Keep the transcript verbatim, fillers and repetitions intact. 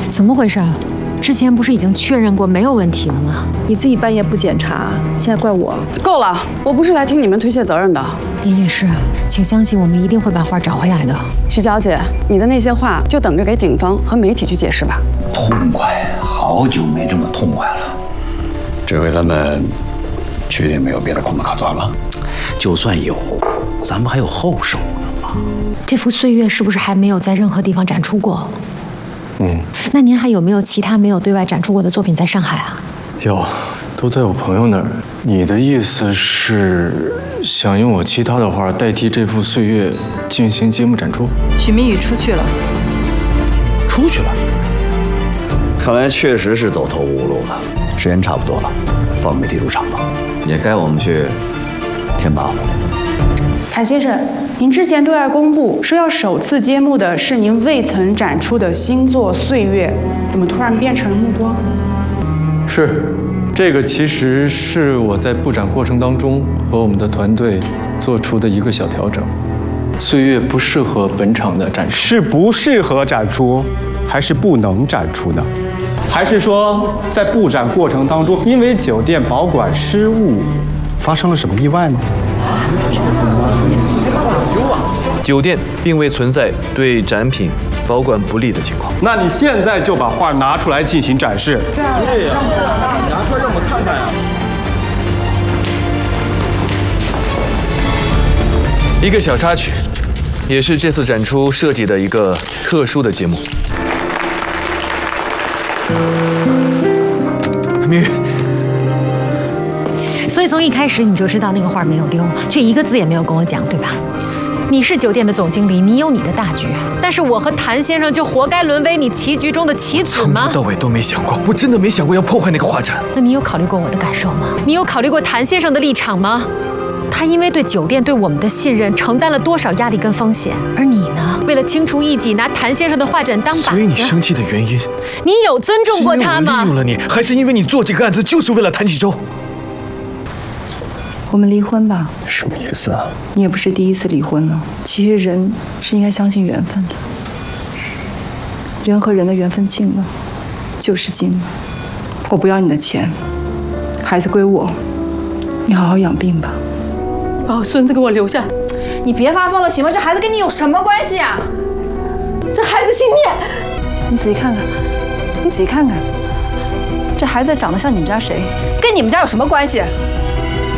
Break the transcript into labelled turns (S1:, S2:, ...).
S1: 怎么回事啊？之前不是已经确认过没有问题了吗？
S2: 你自己半夜不检查，现在怪我。
S3: 够了，我不是来听你们推卸责任的。
S1: 林律师，请相信我们一定会把画找回来的。
S3: 徐小姐，你的那些话就等着给警方和媒体去解释吧。
S4: 痛快，好久没这么痛快了。这回他们确定没有别的空子可钻了？就算有，咱们还有后手呢嘛。
S1: 这幅岁月是不是还没有在任何地方展出过？
S5: 嗯，
S1: 那您还有没有其他没有对外展出过的作品在上海啊？
S5: 有，都在我朋友那儿。你的意思是想用我其他的画代替这幅岁月进行节目展出？
S2: 许明宇出去了，
S5: 出去了。
S4: 看来确实是走投无路了。时间差不多了，放媒体入场吧，也该我们去添麻烦了。
S6: 谭先生，您之前对外公布说要首次揭幕的是您未曾展出的新作《岁月》，怎么突然变成了目光？
S5: 是，这个其实是我在布展过程当中和我们的团队做出的一个小调整。岁月不适合本场的展示，
S7: 是不适合展出，还是不能展出的？还是说在布展过程当中，因为酒店保管失误，发生了什么意外吗？
S8: 酒店并未存在对展品保管不利的情况。
S7: 那你现在就把画拿出来进行展示。
S9: 对呀，对呀，拿出来让我们看看呀。
S8: 一个小插曲，也是这次展出设计的一个特殊的节目。明宇，
S1: 所以从一开始你就知道那个画没有丢，却一个字也没有跟我讲，对吧？你是酒店的总经理，你有你的大局，但是我和谭先生就活该沦为你棋局中的棋子吗？
S8: 从头到尾都没想过，我真的没想过要破坏那个画展。
S1: 那你有考虑过我的感受吗？你有考虑过谭先生的立场吗？他因为对酒店对我们的信任，承担了多少压力跟风险？而你呢？为了清除异己，拿谭先生的画展当靶子。
S8: 所以你生气的原因，
S1: 你有尊重过他吗？
S8: 是因为我利用了你，还是因为你做这个案子就是为了谭启洲？
S2: 我们离婚吧。
S5: 什么意思啊？
S2: 你也不是第一次离婚了。其实人是应该相信缘分的，人和人的缘分尽了，就是尽了。我不要你的钱，孩子归我，你好好养病吧。
S3: 把我孙子给我留下！
S2: 你别发疯了行吗？这孩子跟你有什么关系啊？这孩子姓聂，你仔细看看，你仔细看看，这孩子长得像你们家谁？跟你们家有什么关系？